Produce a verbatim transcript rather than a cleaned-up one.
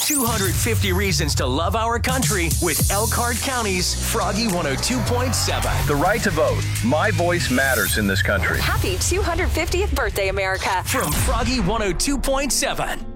two hundred fifty reasons to love our country with Elkhart County's Froggy one oh two point seven. The right to vote. My voice matters in this country. Happy two hundred fiftieth birthday, America. From Froggy one oh two point seven.